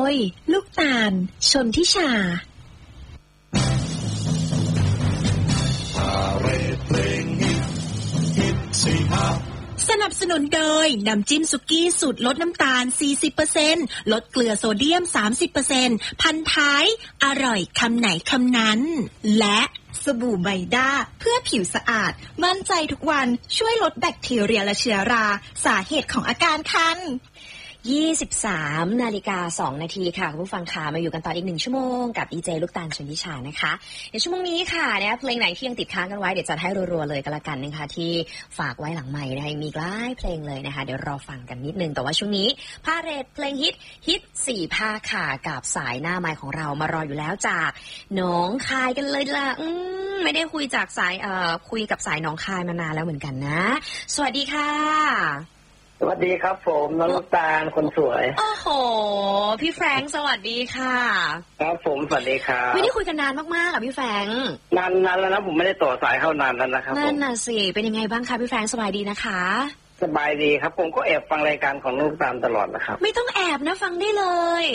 ยลูกตาลชนทิชาสนับสนุนโดยน้ำจิ้มสุกี้สูตรลดน้ำตาล 40% ลดเกลือโซเดียม 30% พันท้ายอร่อยคำไหนคำนั้นและสบู่ไบด้าเพื่อผิวสะอาดมั่นใจทุกวันช่วยลดแบคทีเรียและเชื้อราสาเหตุของอาการคัน 23:02 นาทีค่ะคุณผู้ฟังค่ะมาอยู่กันต่ออีก1ชั่วโมงกับดีเจลูกตาลชลทิชานะคะในชั่วโมงนี้ค่ะเนี่ยเพลงไหนที่ยังติดค้างกันไว้เดี๋ยวจัดให้รัวๆเลยก็แล้วกันนะคะที่ฝากไว้หลังไมค์นะคะมีหลายเพลงเลยนะคะเดี๋ยวรอฟังกันนิดนึงแต่ว่าช่วงนี้พาเรทเพลงฮิต4ภาคค่ะกับสายหน้าไมค์ของเรามารออยู่แล้วจากหนองคายกันเลยล่ะไม่ได้คุยจากสายคุยกับสายหนองคายมานานแล้วเหมือนกันนะสวัสดีค่ะสวัสดีครับผมน้องลูกตาลคนสวยโอ้โหพี่แฟรงค์สวัสดีค่ะครับผมสวัสดีครับไม่ได้คุยกันนานมากๆอ่ะพี่แฟรงค์นานแล้วนะผมไม่ได้ต่อสายเข้านานแล้วนะครับนั่นน่ะสิเป็นยังไงบ้างคะพี่แฟรงค์สบายดีนะคะสบายดีครับผมก็แอบฟังรายการของลูกตาลตลอดนะครับไม่ต้องแอบนะฟังได้เลย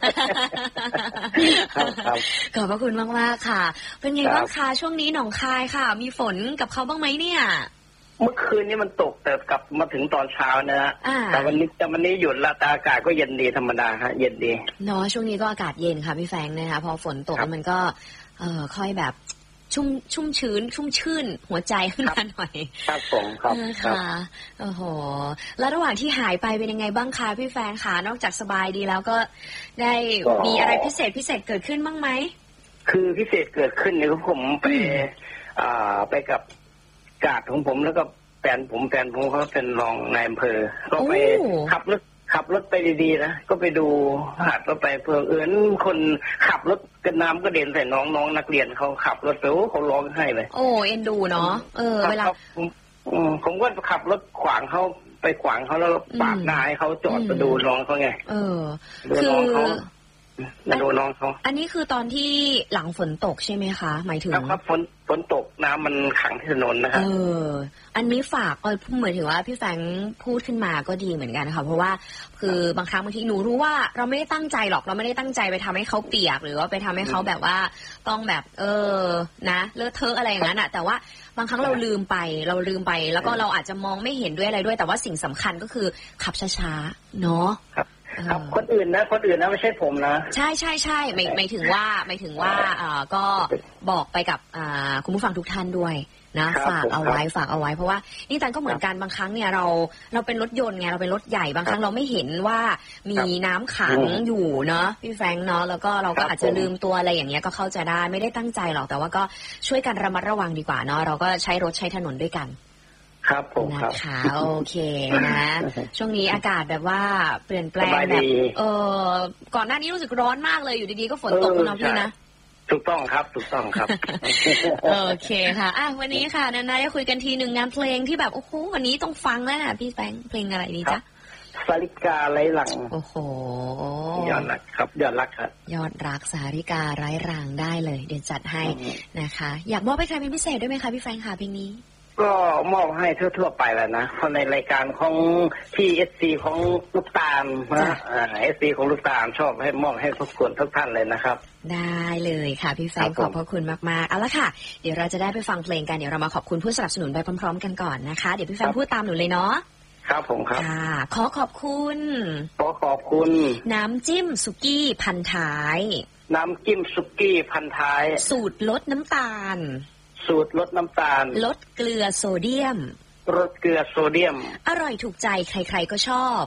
ครับขอบพระคุณมากๆค่ะเป็นไงบ้างคะช่วงนี้หนองคายค่ะมีฝนกับเขาบ้างไหมเนี่ยเมื่อคืนนี้มันตกแต่กลับมาถึงตอนเช้านะฮะแต่วันนี้หยุดละแต่อากาศก็เย็นดีธรรมดาฮะเย็นดีเนาะช่วงนี้ก็อากาศเย็นค่ะพี่แฟงนะคะพอฝนตกมันก็ค่อยแบบชุ่มชื่นหัวใจขึ้นมาหน่อยครับผมครับค่ะโอ้โหแล้วระหว่างที่หายไปเป็นยังไงบ้างคะพี่แฟงคะนอกจากสบายดีแล้วก็ได้มีอะไรพิเศษเกิดขึ้นบ้างไหมคือพิเศษเกิดขึ้นเนี่ยผมไปกับกาดของผมแล้วก็แฟนผมเขาเป็นรองนายอำเภอก็ไปขับรถไปดีๆนะก็ไปดูหาดก็ไปเพื่อคนขับรถกันน้ำก็เด่นใส่น้องนักเรียนเขาขับรถไปเขาร้องไห้เลยโอ้เอ็นดูเนาะเวลาผมก็ขับรถขวางเขาไปขวางเขาแล้วปาดหน้าให้เขาจอดไปดูน้องเขาไงดูน้องเขาดูน้องเขาอันนี้คือตอนที่หลังฝนตกใช่ไหมคะหมายถึงครับฝนตกน้ำมันขังที่ถนนนะครับอันนี้ฝากเหมือนถึงว่าพี่แฟงพูดขึ้นมาก็ดีเหมือนกันค่ะเพราะว่าคือบางครั้งบางทีหนูรู้ว่าเราไม่ได้ตั้งใจหรอกเราไม่ได้ตั้งใจไปทำให้เขาเปียกหรือว่าไปทำให้เขาแบบว่าต้องแบบนะเลอะเทอะอะไรอย่างนั้นอะแต่ว่าบางครั้งเราลืมไปแล้วก็เราอาจจะมองไม่เห็นด้วยอะไรด้วยแต่ว่าสิ่งสำคัญก็คือขับช้าๆเนาะครับคนอื่นนะไม่ใช่ผมนะใช่หมายถึงว่าก็บอกไปกับคุณผู้ฟังทุกท่านด้วยนะฝากเอาไว้เพราะว่านี่ตันก็เหมือนกันบางครั้งเนี่ยเราเป็นรถยนต์ไงเราเป็นรถใหญ่บางครั้งเราไม่เห็นว่ามีน้ำขังอยู่เนาะพี่แฟรงค์เนาะแล้วก็เราก็อาจจะลืมตัวอะไรอย่างเงี้ยก็เข้าใจได้ไม่ได้ตั้งใจหรอกแต่ว่าก็ช่วยกันระมัดระวังดีกว่าเนาะเราก็ใช้รถใช้ถนนด้วยกันครับผมครับนะคะโอเคนะช่วงนี้อากาศแบบว่าเปลี่ยนแปลงแบบก่อนหน้านี้รู้สึกร้อนมากเลยอยู่ดีๆก็ฝนตกนะพี่นะถูกต้องครับโอเคค่ะวันนี้ค่ะนาได้คุยกันทีหนึ่งงานเพลงที่แบบโอ้โหวันนี้ต้องฟังแล้วนะพี่แฟงเพลงอะไรดีจ๊ะสาริกาไร้รังโอ้โหยอดรักครับยอดรักครับยอดรักสาริกาไร้รังได้เลยเดี๋ยวจัดให้นะคะอยากมอบให้ใครเป็นพิเศษด้วยไหมคะพี่แฟงค่ะเพลงนี้ก็มอบให้ทั่วๆไปแล้วนะเพราะในรายการของที่SCของลูกตาลนะSCของลูกตาลชอบให้มอบให้ทุกคนทุกท่านเลยนะครับได้เลยค่ะพี่แฟงขอบพระคุณมากๆเอาละค่ะเดี๋ยวเราจะได้ไปฟังเพลงกันเดี๋ยวเรามาขอบคุณผู้สนับสนุนไปพร้อมๆกันก่อนนะคะเดี๋ยวพี่แฟงพูดตามหนูเลยเนาะครับผมครับค่ะขอบคุณน้ำจิ้มสุกี้พันท้ายน้ำจิ้มสุกี้พันท้ายสูตรลดน้ำตาลลดเกลือโซเดียมอร่อยถูกใจใครๆก็ชอบ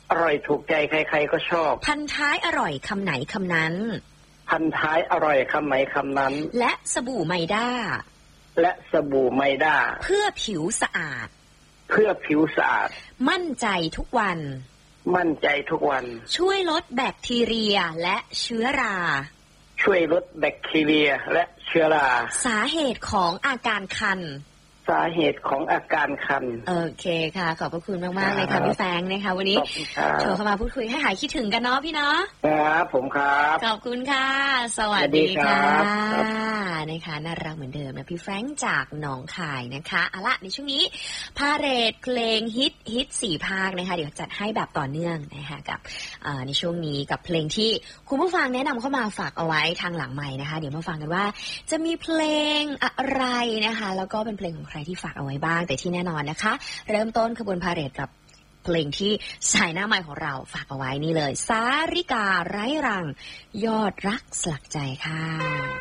พันท้ายอร่อยคำไหนคำนั้นและสบู่ไมด้าเพื่อผิวสะอาดมั่นใจทุกวันช่วยลดแบคทีเรียและเชื้อราสาเหตุของอาการคันสาเหตุของอาการคันโอเคค่ะขอบพระคุณมากๆเลยค่ะพี่แฟงนะคะวันนี้โทรเข้ามาพูดคุยให้หายคิดถึงกันเนาะพี่เนาะครับผมครับขอบคุณค่ะสวัสดีค่ะนะคะน่ารักเหมือนเดิมนะพี่แฟงจากหนองคายนะคะเอาละในช่วงนี้พาเหรดเพลงฮิต4ภาคนะคะเดี๋ยวจัดให้แบบต่อเนื่องนะคะกับในช่วงนี้กับเพลงที่คุณผู้ฟังแนะนำเข้ามาฝากเอาไว้ทางหลังไมค์นะคะเดี๋ยวมาฟังกันว่าจะมีเพลงอะไรนะคะแล้วก็เป็นเพลงของใครที่ฝากเอาไว้บ้างแต่ที่แน่นอนนะคะเริ่มต้นขบวนพาเหรดกับเพลงที่สายหน้าไมค์ของเราฝากเอาไว้นี่เลยสาริกาไร้รังยอดรักสลักใจค่ะ